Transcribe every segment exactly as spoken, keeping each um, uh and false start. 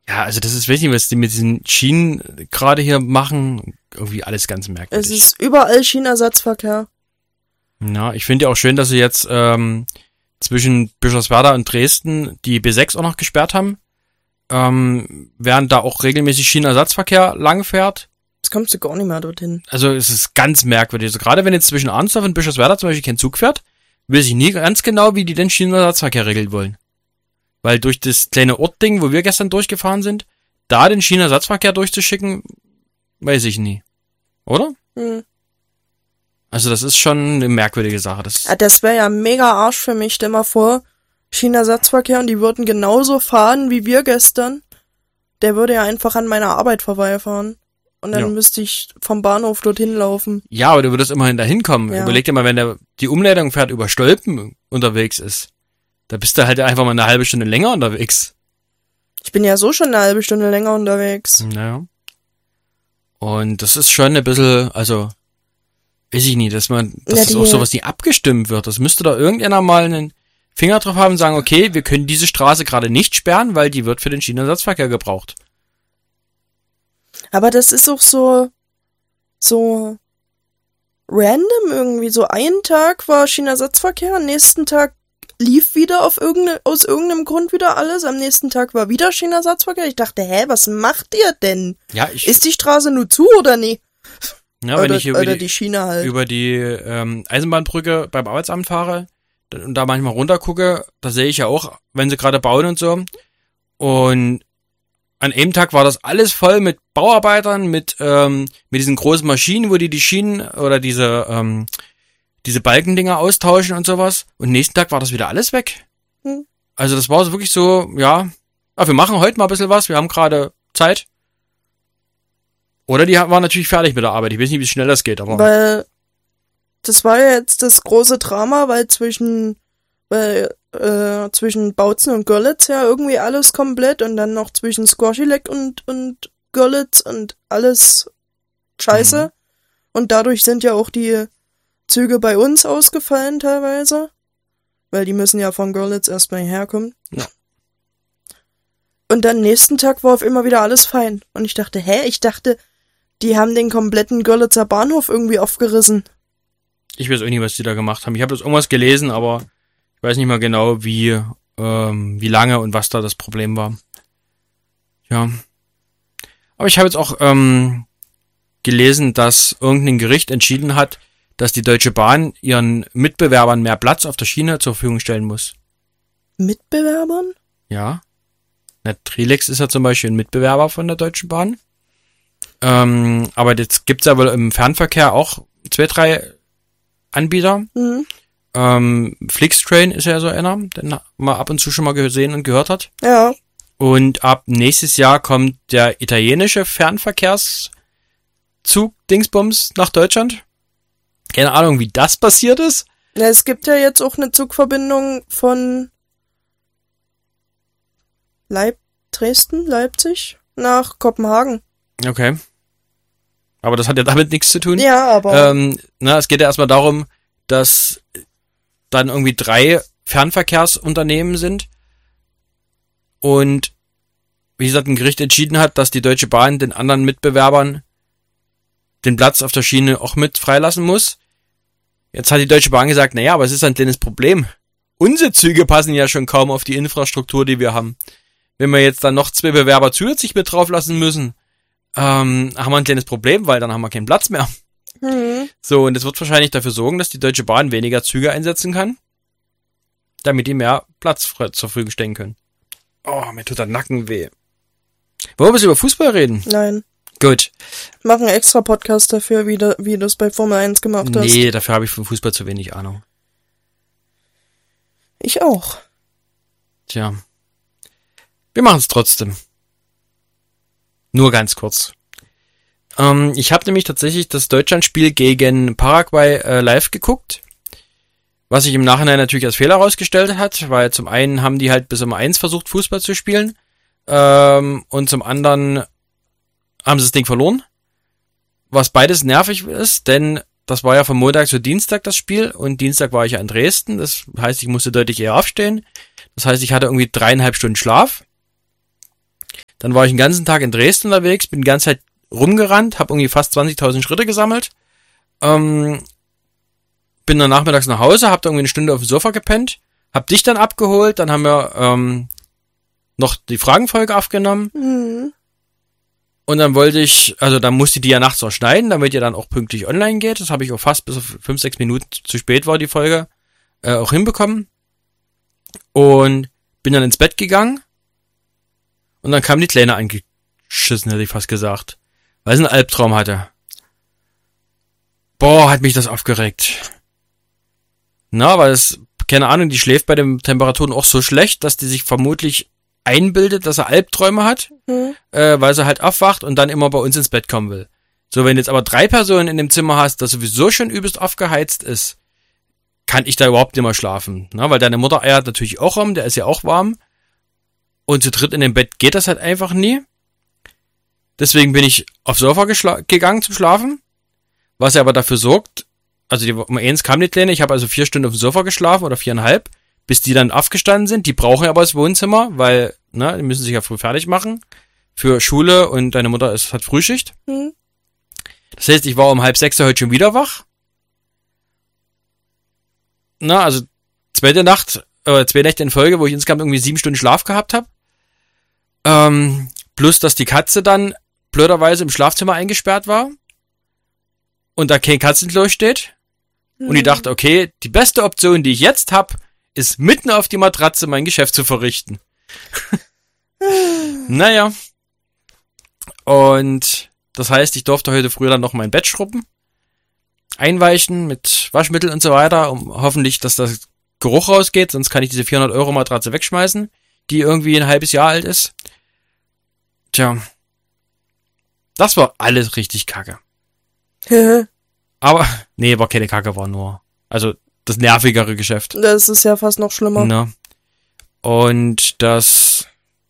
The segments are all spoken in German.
Ja, also das ist, weiß nicht, was die mit diesen Schienen gerade hier machen. Irgendwie alles ganz merkwürdig. Es ist überall Schienenersatzverkehr. Ja, ich finde ja auch schön, dass sie jetzt ähm, zwischen Bischofswerda und Dresden die B sechs auch noch gesperrt haben. Ähm, während da auch regelmäßig Schienenersatzverkehr langfährt. Jetzt kommst du gar nicht mehr dorthin. Also es ist ganz merkwürdig. Also gerade wenn jetzt zwischen Arnsdorf und Bischofswerda zum Beispiel kein Zug fährt, weiß ich nie ganz genau, wie die den Schienenersatzverkehr regeln wollen. Weil durch das kleine Ortding, wo wir gestern durchgefahren sind, da den Schienenersatzverkehr durchzuschicken, weiß ich nie. Oder? Hm. Also das ist schon eine merkwürdige Sache. Das, Ja, das wäre ja mega Arsch für mich. Stell mal vor, Schienenersatzverkehr und die würden genauso fahren wie wir gestern. Der würde ja einfach an meiner Arbeit vorbeifahren. Und dann Ja. müsste ich vom Bahnhof dorthin laufen. ja, aber du würdest immerhin da hinkommen. Ja. Überleg dir mal, wenn der die Umleitung fährt über Stolpen unterwegs ist. Da bist du halt einfach mal eine halbe Stunde länger unterwegs. Ich bin ja so schon eine halbe Stunde länger unterwegs. Naja. Und das ist schon ein bisschen, also, weiß ich nicht, dass man, dass Ja, das die- auch sowas nicht abgestimmt wird. Das müsste da irgendeiner mal einen Finger drauf haben und sagen, okay, wir können diese Straße gerade nicht sperren, weil die wird für den Schienenersatzverkehr gebraucht. Aber das ist auch so, so random irgendwie. So einen Tag war Schienenersatzverkehr, am nächsten Tag lief wieder auf irgende, aus irgendeinem Grund wieder alles. Am nächsten Tag war wieder Schienenersatzverkehr. Ich dachte, hä, was macht ihr denn? Ja, ich, Ist die Straße nur zu oder nie? ja, wenn oder ich hier über oder die, die Schiene halt. über die ähm, Eisenbahnbrücke beim Arbeitsamt fahre und da manchmal runtergucke, da sehe ich ja auch, wenn sie gerade bauen und so. Und an einem Tag war das alles voll mit Bauarbeitern, mit ähm, mit diesen großen Maschinen, wo die die Schienen oder diese ähm, diese Balkendinger austauschen und sowas. Und nächsten Tag war das wieder alles weg. Hm. Also das war so wirklich so, ja, ah, wir machen heute mal ein bisschen was, wir haben gerade Zeit. Oder die waren natürlich fertig mit der Arbeit. Ich weiß nicht, wie schnell das geht, aber Weil das war ja jetzt das große Drama, weil zwischen weil äh, zwischen Bautzen und Görlitz ja irgendwie alles komplett und dann noch zwischen Squashilek und und Görlitz und alles scheiße. Mhm. Und dadurch sind ja auch die Züge bei uns ausgefallen teilweise, weil die müssen ja von Görlitz erstmal herkommen. Ja. Und dann nächsten Tag war auf immer wieder alles fein. Und ich dachte, hä? Ich dachte, die haben den kompletten Görlitzer Bahnhof irgendwie aufgerissen. ich weiß auch nicht, was die da gemacht haben. Ich habe das irgendwas gelesen, aber ich weiß nicht mal genau, wie ähm, wie lange und was da das Problem war. Ja. Aber ich habe jetzt auch ähm, gelesen, dass irgendein Gericht entschieden hat, dass die Deutsche Bahn ihren Mitbewerbern mehr Platz auf der Schiene zur Verfügung stellen muss. Mitbewerbern? Ja. Na, Trelex ist ja zum Beispiel ein Mitbewerber von der Deutschen Bahn. Ähm, aber jetzt gibt's ja wohl im Fernverkehr auch zwei, drei Anbieter. Mhm. Ähm, Flixtrain ist ja so einer, den man ab und zu schon mal gesehen und gehört hat. Ja. Und ab nächstes Jahr kommt der italienische Fernverkehrszug Dingsbums nach Deutschland. Keine Ahnung, wie das passiert ist. Ja, es gibt ja jetzt auch eine Zugverbindung von Leip Dresden, Leipzig nach Kopenhagen. Okay. Aber das hat ja damit nichts zu tun. Ja, aber Ähm, na, es geht ja erstmal darum, dass dann irgendwie drei Fernverkehrsunternehmen sind und wie gesagt ein Gericht entschieden hat, dass die Deutsche Bahn den anderen Mitbewerbern den Platz auf der Schiene auch mit freilassen muss. Jetzt hat die Deutsche Bahn gesagt, naja, aber es ist ein kleines Problem. Unsere Züge passen ja schon kaum auf die Infrastruktur, die wir haben. Wenn wir jetzt dann noch zwei Bewerber zusätzlich mit drauflassen müssen, ähm, haben wir ein kleines Problem, weil dann haben wir keinen Platz mehr. hm, So, und das wird wahrscheinlich dafür sorgen, dass die Deutsche Bahn weniger Züge einsetzen kann, damit die mehr Platz frei zur Verfügung stellen können. Oh, mir tut der Nacken weh. Wollen wir ein bisschen über Fußball reden? nein. Gut. Mach einen extra Podcast dafür, wie, da, wie du es bei Formel eins gemacht hast. Nee, dafür habe ich vom Fußball zu wenig Ahnung. Ich auch. Tja. Wir machen es trotzdem. Nur ganz kurz. Ähm, ich habe nämlich tatsächlich das Deutschlandspiel gegen Paraguay äh, live geguckt. Was sich im Nachhinein natürlich als Fehler herausgestellt hat, weil zum einen haben die halt bis um eins versucht, Fußball zu spielen. Ähm, und zum anderen haben sie das Ding verloren. Was beides nervig ist, denn das war ja von Montag zu Dienstag das Spiel und Dienstag war ich ja in Dresden. Das heißt, ich musste deutlich eher aufstehen. Das heißt, ich hatte irgendwie dreieinhalb Stunden Schlaf. Dann war ich den ganzen Tag in Dresden unterwegs, bin die ganze Zeit rumgerannt, habe irgendwie fast zwanzigtausend Schritte gesammelt. Ähm, bin dann nachmittags nach Hause, hab dann irgendwie eine Stunde auf dem Sofa gepennt, hab dich dann abgeholt, dann haben wir ähm, noch die Fragenfolge aufgenommen. Mhm. Und dann wollte ich, also dann musste die ja nachts auch schneiden, damit ihr dann auch pünktlich online geht. Das habe ich auch fast bis auf fünf, sechs Minuten zu spät war die Folge äh, auch hinbekommen. Und bin dann ins Bett gegangen. Und dann kam die Kleine angeschissen, hätte ich fast gesagt. Weil sie einen Albtraum hatte. Boah, hat mich das aufgeregt. Na, weil es, keine Ahnung, die schläft bei den Temperaturen auch so schlecht, dass die sich vermutlich einbildet, dass er Albträume hat, Mhm. äh, weil sie halt aufwacht und dann immer bei uns ins Bett kommen will. So, wenn du jetzt aber drei Personen in dem Zimmer hast, das sowieso schon übelst aufgeheizt ist, kann ich da überhaupt nicht mehr schlafen. Na, weil deine Mutter eiert natürlich auch rum, der ist ja auch warm. Und zu dritt in dem Bett geht das halt einfach nie. Deswegen bin ich aufs Sofa geschla- gegangen zum Schlafen. Was ja aber dafür sorgt, also die, um eins kam die Kleine, ich habe also vier Stunden auf dem Sofa geschlafen oder viereinhalb, bis die dann aufgestanden sind. Die brauchen aber das Wohnzimmer, weil, ne, die müssen sich ja früh fertig machen für Schule und deine Mutter ist, hat Frühschicht. Mhm. Das heißt, ich war um halb sechs heute schon wieder wach. Na, also zweite Nacht, äh, zwei Nächte in Folge, wo ich insgesamt irgendwie sieben Stunden Schlaf gehabt habe. Ähm, plus, dass die Katze dann blöderweise im Schlafzimmer eingesperrt war und da kein Katzenklo steht. Mhm. Und ich dachte, okay, die beste Option, die ich jetzt hab, ist mitten auf die Matratze mein Geschäft zu verrichten. Naja. Und das heißt, ich durfte heute früher dann noch mein Bett schrubben, einweichen mit Waschmittel und so weiter, um hoffentlich, dass das Geruch rausgeht, sonst kann ich diese vierhundert Euro Matratze wegschmeißen, die irgendwie ein halbes Jahr alt ist. Tja. Das war alles richtig kacke. Aber, nee, war keine Kacke, war nur, also das nervigere Geschäft. Das ist ja fast noch schlimmer. Na. Und das,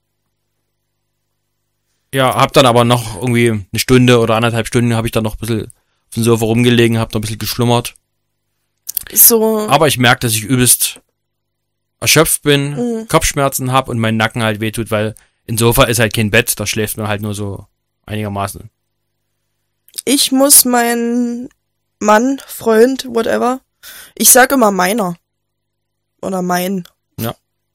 ja, hab dann aber noch irgendwie eine Stunde oder anderthalb Stunden habe ich dann noch ein bisschen auf dem Sofa rumgelegen, hab noch ein bisschen geschlummert. So. Aber ich merke, dass ich übelst erschöpft bin, Mhm. Kopfschmerzen hab und mein Nacken halt wehtut, weil ein Sofa ist halt kein Bett, da schläft man halt nur so einigermaßen. Ich muss meinen Mann, Freund, whatever, ich sag immer meiner. Oder mein. Ja.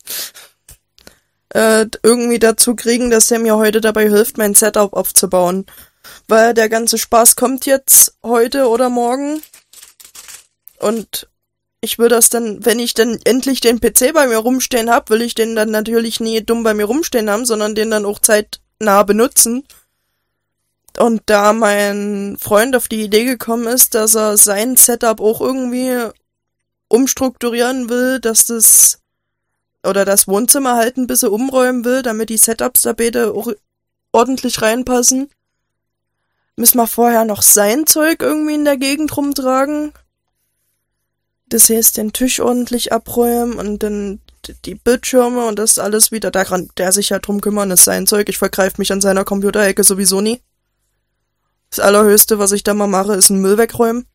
Äh, irgendwie dazu kriegen, dass er mir heute dabei hilft, mein Setup aufzubauen. Weil der ganze Spaß kommt jetzt heute oder morgen. Und ich will das dann, wenn ich dann endlich den P C bei mir rumstehen hab, will ich den dann natürlich nie dumm bei mir rumstehen haben, sondern den dann auch zeitnah benutzen. Und da mein Freund auf die Idee gekommen ist, dass er sein Setup auch irgendwie umstrukturieren will, dass das oder das Wohnzimmer halt ein bisschen umräumen will, damit die Setups da beide auch ordentlich reinpassen, müssen wir vorher noch sein Zeug irgendwie in der Gegend rumtragen. Das heißt, den Tisch ordentlich abräumen und dann die Bildschirme und das alles wieder, da kann der sich ja drum kümmern, ist sein Zeug. Ich vergreife mich an seiner Computerecke sowieso nie. Das Allerhöchste, was ich da mal mache, ist ein Müll wegräumen.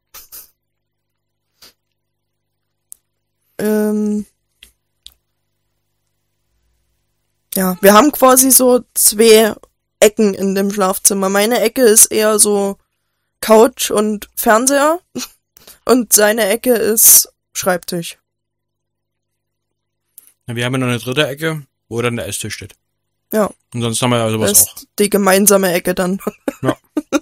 Ähm ja, wir haben quasi so zwei Ecken in dem Schlafzimmer. Meine Ecke ist eher so Couch und Fernseher und seine Ecke ist Schreibtisch. Ja, wir haben ja noch eine dritte Ecke, wo dann der Esstisch steht. Ja. Und sonst haben wir ja sowas Das auch. ist die gemeinsame Ecke dann. Ja.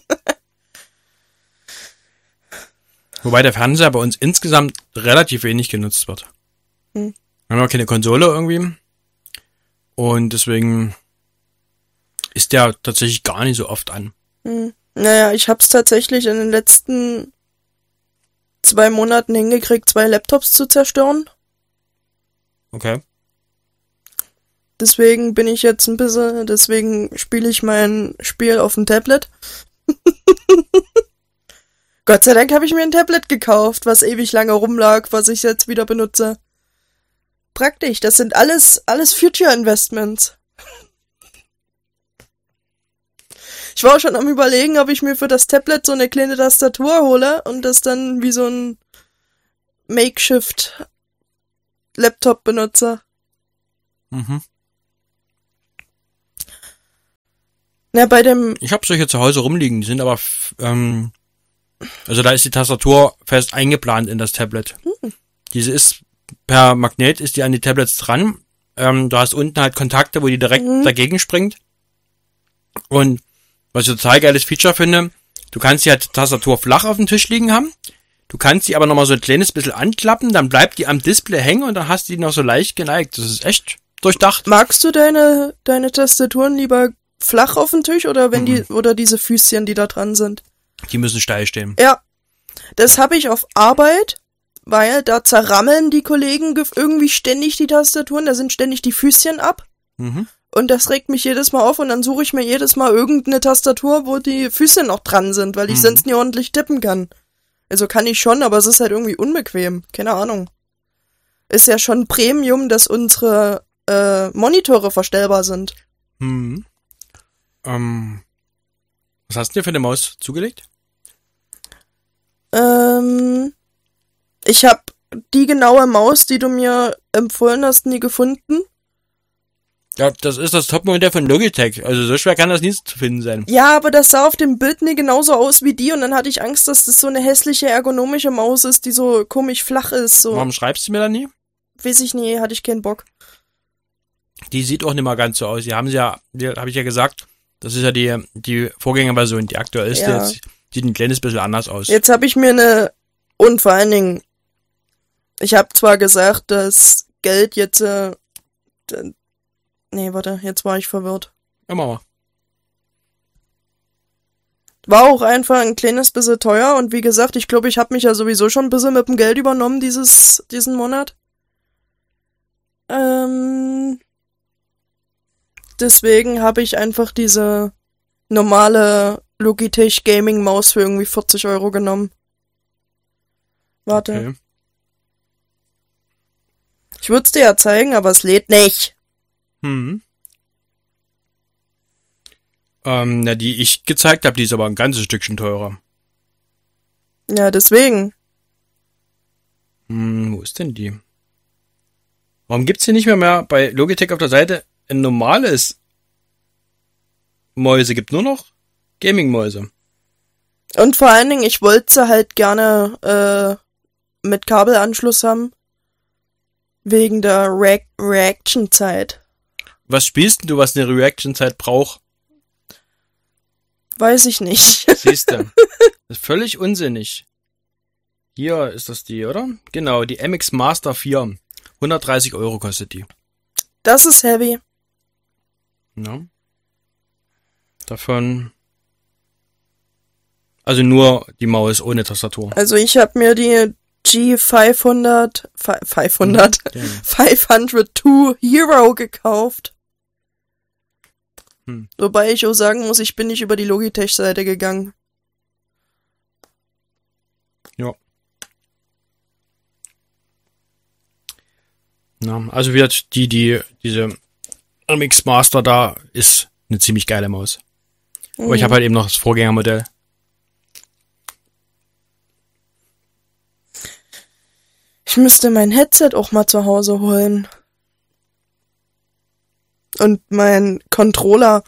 Wobei der Fernseher bei uns insgesamt relativ wenig genutzt wird. Hm. Wir haben ja keine Konsole irgendwie. Und deswegen ist der tatsächlich gar nicht so oft an. Hm. Naja, ich hab's tatsächlich in den letzten zwei Monaten hingekriegt, zwei Laptops zu zerstören. Okay. Deswegen bin ich jetzt ein bisschen, deswegen spiele ich mein Spiel auf dem Tablet. Gott sei Dank habe ich mir ein Tablet gekauft, was ewig lange rumlag, was ich jetzt wieder benutze. Praktisch, das sind alles, alles Future Investments. Ich war auch schon am Überlegen, ob ich mir für das Tablet so eine kleine Tastatur hole und das dann wie so ein Makeshift-Laptop benutze. Mhm. Na, bei dem... Ich habe solche zu Hause rumliegen, die sind aber, ähm, also da ist die Tastatur fest eingeplant in das Tablet. Hm. Diese ist, per Magnet ist die an die Tablets dran. Ähm, du hast unten halt Kontakte, wo die direkt hm. dagegen springt. Und was ich total geiles Feature finde, du kannst die halt Tastatur flach auf dem Tisch liegen haben. Du kannst die aber nochmal so ein kleines bisschen anklappen, dann bleibt die am Display hängen und dann hast du die noch so leicht geneigt. Das ist echt durchdacht. Magst du deine deine Tastaturen lieber flach auf dem Tisch oder wenn mhm. die oder diese Füßchen, die da dran sind? Die müssen steil stehen. Ja, das habe ich auf Arbeit, weil da zerrammeln die Kollegen irgendwie ständig die Tastaturen, da sind ständig die Füßchen ab. Mhm. Und das regt mich jedes Mal auf und dann suche ich mir jedes Mal irgendeine Tastatur, wo die Füßchen noch dran sind, weil ich mhm. sonst nie ordentlich tippen kann. Also kann ich schon, aber es ist halt irgendwie unbequem. Keine Ahnung. Ist ja schon Premium, dass unsere äh, Monitore verstellbar sind. Hm. Ähm, was hast du dir für eine Maus zugelegt? Ähm, ich habe die genaue Maus, die du mir empfohlen hast, nie gefunden. Ja, das ist das Topmodell von Logitech. Also so schwer kann das nie zu finden sein. Ja, aber das sah auf dem Bild nie genauso aus wie die und dann hatte ich Angst, dass das so eine hässliche ergonomische Maus ist, die so komisch flach ist. So. Warum schreibst du mir da nie? Weiß ich nie, hatte ich keinen Bock. Die sieht auch nicht mal ganz so aus. Die haben sie ja, habe ich ja gesagt, das ist ja die die Vorgängerversion, die aktuellste. Ja. Jetzt sieht ein kleines bisschen anders aus. Jetzt habe ich mir eine, und vor allen Dingen, ich habe zwar gesagt, dass Geld jetzt, äh, nee, warte, jetzt war ich verwirrt. Ja, Mama. War auch einfach ein kleines bisschen teuer und wie gesagt, ich glaube, ich habe mich ja sowieso schon ein bisschen mit dem Geld übernommen dieses diesen Monat. Ähm, deswegen habe ich einfach diese normale Logitech Gaming Maus für irgendwie vierzig Euro genommen. Warte. Okay. Ich würde es dir ja zeigen, aber es lädt nicht. Hm. Ähm, na, die ich gezeigt habe, die ist aber ein ganzes Stückchen teurer. Ja, deswegen. Hm, wo ist denn die? Warum gibt's hier nicht mehr mehr bei Logitech auf der Seite ein normales Mäuse? Gibt nur noch Gaming-Mäuse. Und vor allen Dingen, ich wollte sie halt gerne äh, mit Kabelanschluss haben. Wegen der Re- Reaction-Zeit. Was spielst denn du, was eine Reaction-Zeit braucht? Weiß ich nicht. Siehst du. Das ist völlig unsinnig. Hier ist das die, oder? Genau, die M X Master vier. hundertdreißig Euro kostet die. Das ist heavy. Ja. Davon... Also nur die Maus ohne Tastatur. Also ich habe mir die G fünfhundert, fünfhundert, Ja. fünfhundertzwei Hero gekauft. Hm. Wobei ich auch sagen muss, ich bin nicht über die Logitech-Seite gegangen. Ja. Na, also wird die, die, diese M X Master da ist eine ziemlich geile Maus. Mhm. Aber ich habe halt eben noch das Vorgängermodell. Ich müsste mein Headset auch mal zu Hause holen. Und mein Controller.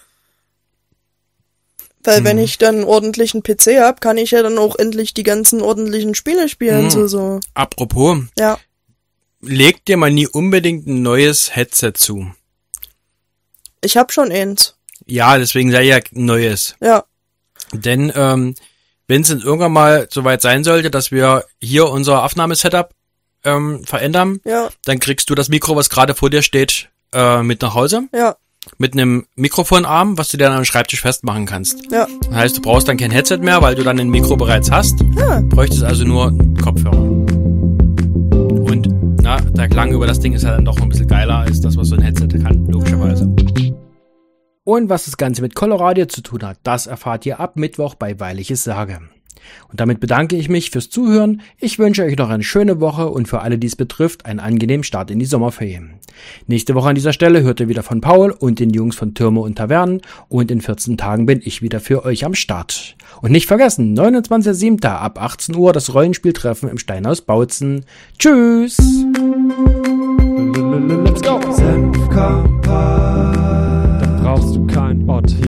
Weil hm. wenn ich dann einen ordentlichen P C hab, kann ich ja dann auch endlich die ganzen ordentlichen Spiele spielen. Hm. So, so. Apropos. Ja. Leg dir mal nie unbedingt ein neues Headset zu. Ich hab schon eins. Ja, deswegen sei ja ein neues. Ja. Denn ähm, wenn es dann irgendwann mal soweit sein sollte, dass wir hier unser Aufnahmesetup ähm, verändern, ja. dann kriegst du das Mikro, was gerade vor dir steht, äh, mit nach Hause. Ja. Mit einem Mikrofonarm, was du dir dann am Schreibtisch festmachen kannst. Ja. Das heißt, du brauchst dann kein Headset mehr, weil du dann ein Mikro bereits hast. Ja. Bräuchtest also nur einen Kopfhörer. Und na, der Klang über das Ding ist halt dann doch ein bisschen geiler als das, was so ein Headset kann, logischerweise. Und was das Ganze mit Coloradio zu tun hat, das erfahrt ihr ab Mittwoch bei Weil ich es sage. Und damit bedanke ich mich fürs Zuhören. Ich wünsche euch noch eine schöne Woche und für alle, die es betrifft, einen angenehmen Start in die Sommerferien. Nächste Woche an dieser Stelle hört ihr wieder von Paul und den Jungs von Türme und Tavernen und in vierzehn Tagen bin ich wieder für euch am Start. Und nicht vergessen, neunundzwanzigster siebter ab achtzehn Uhr das Rollenspieltreffen im Steinhaus Bautzen. Tschüss! Let's go! Senf Kompott. Da brauchst du kein Ort.